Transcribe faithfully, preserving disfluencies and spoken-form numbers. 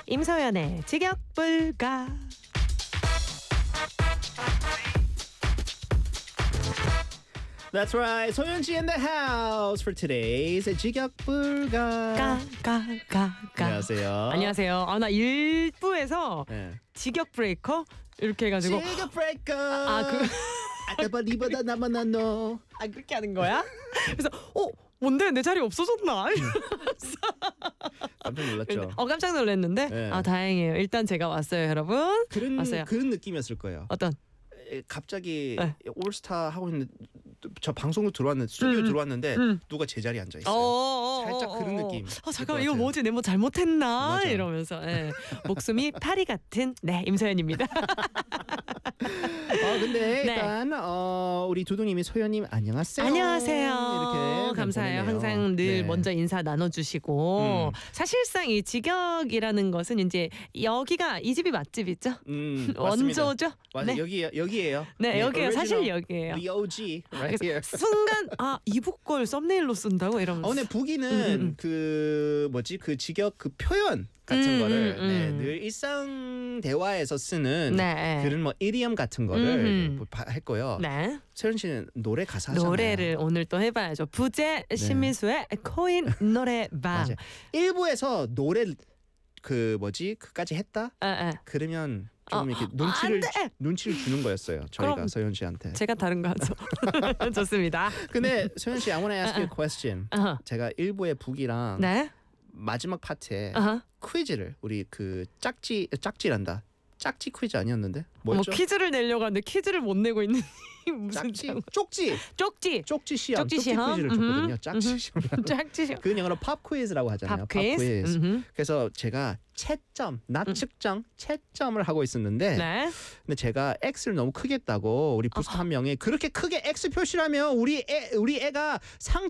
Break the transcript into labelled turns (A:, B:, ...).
A: 임소연의 직역불가.
B: That's right. 소연씨 in the house for today's 직역불가.
A: 까까까까.
B: 안녕하세요.
A: 안녕하세요. 아, 나 일 부에서
B: 네.
A: 직역 브레이커 이렇게 해가지고
B: 직역브레이커.
A: 아, 그
B: 아따바리보다 나만나 너.
A: 아 그렇게 하는 거야? 그래서 어 뭔데 내 자리 없어졌나?
B: 깜짝 놀랐죠.
A: 어 깜짝 놀랐는데
B: 네.
A: 아 다행이에요. 일단 제가 왔어요, 여러분.
B: 그런
A: 왔어요.
B: 그런 느낌이었을 거예요.
A: 어떤?
B: 에, 갑자기
A: 네.
B: 올스타 하고 있는데 저 방송국 들어왔는데 스튜디오
A: 음,
B: 들어왔는데
A: 음.
B: 누가 제 자리에 앉아 있어요.
A: 어,
B: 살짝 그런 느낌.
A: 아 잠깐만
B: 것
A: 이거
B: 같아요.
A: 뭐지? 내 뭐 잘못했나?
B: 맞아.
A: 이러면서 예. 목숨이 파리 같은 네 임소연입니다.
B: 어 근데
A: 네.
B: 일단 어 우리 두둥님이 소연님 안녕하세요.
A: 안녕하세요.
B: 이렇게
A: 감사해요.
B: 보내네요.
A: 항상 늘
B: 네.
A: 먼저 인사 나눠주시고
B: 음.
A: 사실상 이 직역이라는 것은 이제 여기가 이 집이 맛집이죠.
B: 음, 맞습니다.
A: 원조죠.
B: 맞아
A: 네.
B: 여기 여기에요.
A: 네, 여기요. 사실
B: original,
A: 여기예요.
B: The 오지 right
A: 그래서
B: here.
A: 순간 아 이북 걸 썸네일로 쓴다고 이러면서.
B: 어, 근데 북이는
A: 음, 음.
B: 그 뭐지 그 직역 그 표현 같은
A: 음,
B: 거를
A: 음,
B: 네,
A: 음.
B: 늘 일상 대화에서 쓰는
A: 네.
B: 그런 뭐 이디엄 같은 거를
A: 음흠.
B: 뭐 바- 했고요.
A: 네.
B: 세연 씨는 노래 가사 하잖아요.
A: 노래를 오늘 또 해봐야죠. 부재 신미수의 코인 노래방.
B: 맞아요. 일부에서 노래 그 뭐지 그까지 했다?
A: 아, 아.
B: 그러면 좀
A: 어,
B: 이렇게
A: 안
B: 눈치를
A: 돼!
B: 눈치를 주는 거였어요. 저희가
A: 그럼
B: 서현 씨한테.
A: 제가 다른 거 하죠. 좋습니다.
B: 근데 서현 씨, I want to ask you a question.
A: 어허.
B: 제가 일부의 북이랑
A: 네.
B: 마지막 파트에
A: 어허.
B: 퀴즈를 우리 그 짝지 짝지란다. 짝지 퀴즈 아니었는데
A: 뭐
B: 뭐였죠?
A: 퀴즈를 내려고 하는데 퀴즈를 못 내고 있는 무슨
B: 짝지
A: 장-
B: 쪽지
A: 쪽지.
B: 쪽지 시험
A: 쪽지
B: 쪽지,
A: 시험?
B: 퀴즈를
A: 음흠.
B: 줬거든요. 짝지
A: 음흠.
B: 시험.
A: 짝지.
B: 그 영어로 팝 퀴즈라고 하잖아요.
A: 팝 퀴즈. 음흠.
B: 그래서 제가 채점, 나 측정, 채점을 하고 있었는데
A: 네.
B: 근데 제가 X를 너무 크게 했다고 우리 부스 한 명이 그렇게 크게 X 표시라면 우리 애 우리 애가 상